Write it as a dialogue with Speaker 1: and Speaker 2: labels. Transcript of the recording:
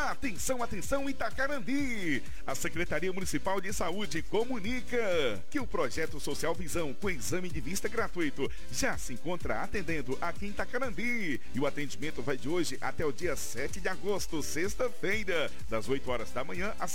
Speaker 1: Atenção, atenção, Itacarandi! A Secretaria Municipal de Saúde comunica que o projeto Social Visão com exame de vista gratuito já se encontra atendendo aqui em Itacarandi. E o atendimento vai de hoje até o dia 7 de agosto, sexta-feira, das 8 horas da manhã às